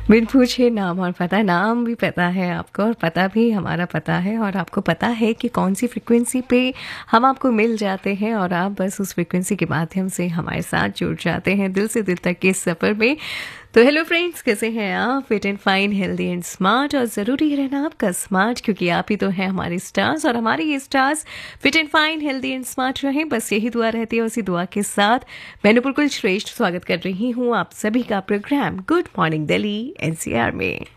बिन पूछे नाम और पता, नाम भी पता है आपको और पता भी हमारा पता है, और आपको पता है कि कौन सी फ्रिक्वेंसी पे हम आपको मिल जाते हैं और आप बस उस फ्रिक्वेंसी के माध्यम से हमारे साथ जुड़ जाते हैं दिल से दिल तक के इस सफ़र में। तो हेलो फ्रेंड्स, कैसे हैं आप? Fit and fine, healthy and smart, और ज़रूरी है रहना आपका स्मार्ट, क्योंकि आप ही तो हैं हमारे स्टार्स, और हमारे ये stars fit and fine, healthy and smart रहें, बस यही दुआ रहती है। उसी दुआ के साथ मैंने बिल्कुल श्रेष्ठ स्वागत कर रही हूँ आप सभी का programme good morning Delhi NCR में।